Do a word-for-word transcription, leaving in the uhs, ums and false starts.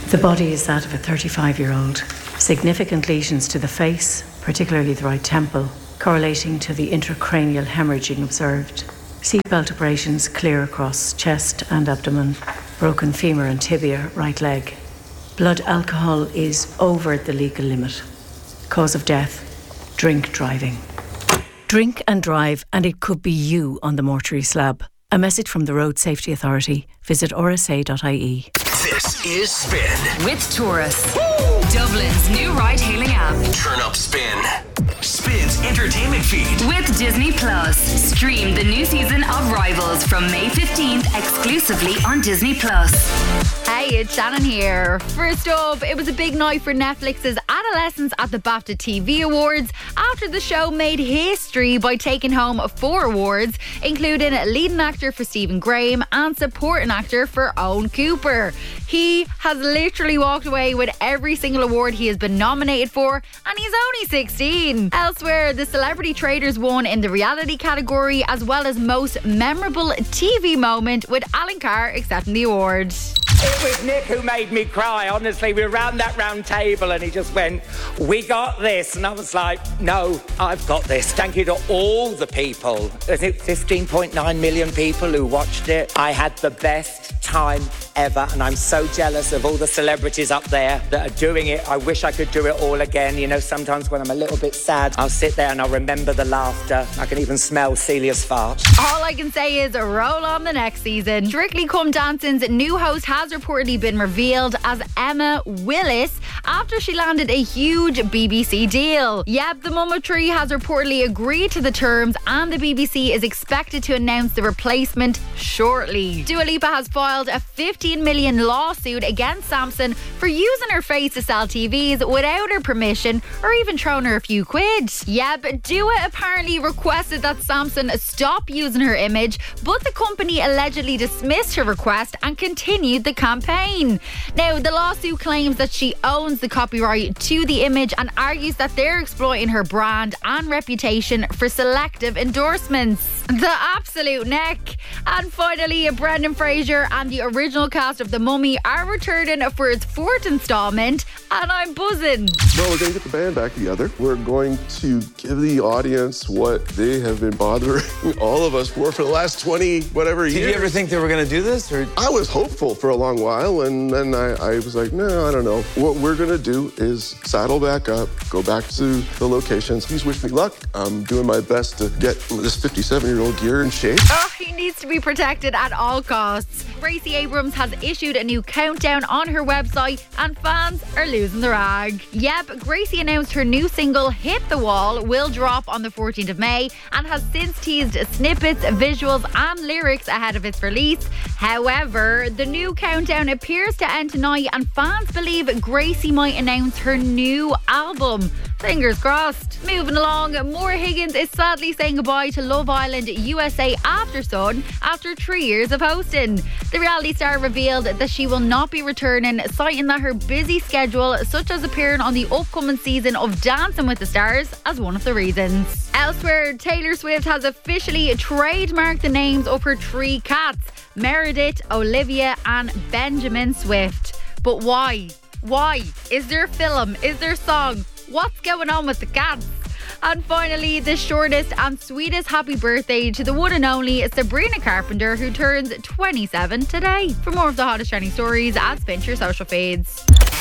The body is that of a thirty-five-year-old. Significant lesions to the face, particularly the right temple, correlating to the intracranial hemorrhaging observed. Seatbelt abrasions clear across chest and abdomen. Broken femur and tibia, right leg. Blood alcohol is over the legal limit. Cause of death, drink driving. Drink and drive, and it could be you on the mortuary slab. A message from the Road Safety Authority. Visit r s a dot i e. This is Spin with Taurus, Dublin's new ride-hailing app. Turn up Spin. Spin's entertainment feed With Disney Plus. Stream the new season of Rivals from May fifteenth exclusively on Disney Plus. Hey, it's Shannon here. First up, it was a big night for Netflix's Adolescents at the BAFTA T V Awards after the show made history by taking home four awards, including leading actor for Stephen Graham and supporting actor for Owen Cooper. He has literally walked away with every single award he has been nominated for, and he's only sixteen. Elsewhere, the Celebrity Traders won in the reality category, as well as most memorable T V moment, with Alan Carr accepting the award. It was Nick who made me cry, honestly. We were around that round table and he just went, "We got this." And I was like, "No, I've got this." Thank you to all the people. I think fifteen point nine million people who watched it. I had the best time ever, and I'm so jealous of all the celebrities up there that are doing it. I wish I could do it all again. You know, sometimes when I'm a little bit sad, I'll sit there and I'll remember the laughter. I can even smell Celia's fart. All I can say is roll on the next season. Strictly Come Dancing's new host has reportedly been revealed as Emma Willis after she landed a huge B B C deal. Yep, the Mummy has reportedly agreed to the terms, and the B B C is expected to announce the replacement shortly. Dua Lipa has filed a fifteen million lawsuit against Samsung for using her face to sell T Vs without her permission or even throwing her a few quid. Yep, Dua apparently requested that Samsung stop using her image, but the company allegedly dismissed her request and continued the campaign. Now, the lawsuit claims that she owns the copyright to the image and argues that they're exploiting her brand and reputation for selective endorsements. The absolute neck. And finally, Brendan Fraser and the original cast of The Mummy are returning for its fourth instalment, and I'm buzzing. Well, we're going to get the band back together. We're going to give the audience what they have been bothering all of us for for the last twenty whatever years. Did you ever think they were going to do this? Or? I was hopeful for a long while, and then I, I was like, no, I don't know. What we're going to do is saddle back up, go back to the locations. Please wish me luck. I'm doing my best to get this fifty-seven-year-old gear in shape. Oh, he needs to be protected at all costs. Gracie Abrams has issued a new countdown on her website, and fans are losing their rag. Yep, Gracie announced her new single, Hit the Wall, will drop on the fourteenth of May and has since teased snippets, visuals and lyrics ahead of its release. However, the new countdown appears to end tonight, and fans believe Gracie might announce her new album. Fingers crossed. Moving along, Maura Higgins is sadly saying goodbye to Love Island U S A After Sun after three years of hosting. The reality star revealed that she will not be returning, citing that her busy schedule, such as appearing on the upcoming season of Dancing with the Stars, as one of the reasons. Elsewhere, Taylor Swift has officially trademarked the names of her three cats, Meredith, Olivia and Benjamin Swift. But why? Why? Is there a film? Is there a song? What's going on with the cats? And finally, the shortest and sweetest happy birthday to the one and only Sabrina Carpenter, who turns twenty-seven today. For more of the hottest trending stories, add Spin to your social feeds.